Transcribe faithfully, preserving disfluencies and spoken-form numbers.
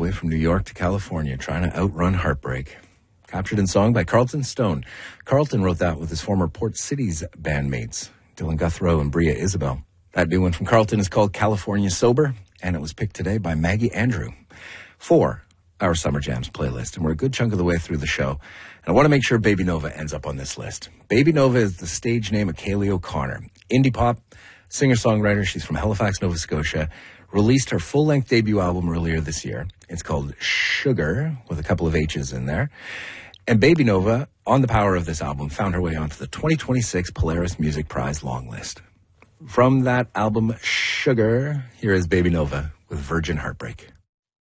way from New York to California, trying to outrun heartbreak. Captured in song by Carlton Stone. Carlton wrote that with his former Port Cities bandmates, Dylan Guthrow and Bria Isabel. That new one from Carlton is called California Sober, and it was picked today by Maggie Andrew for our Summer Jams playlist. And we're a good chunk of the way through the show. And I want to make sure Baby Nova ends up on this list. Baby Nova is the stage name of Kaylee O'Connor. Indie pop, singer-songwriter. She's from Halifax, Nova Scotia. Released her full-length debut album earlier this year. It's called Sugar, with a couple of H's in there. And Baby Nova, on the power of this album, found her way onto the twenty twenty-six Polaris Music Prize long list. From that album, Sugar, here is Baby Nova with Virgin Heartbreak.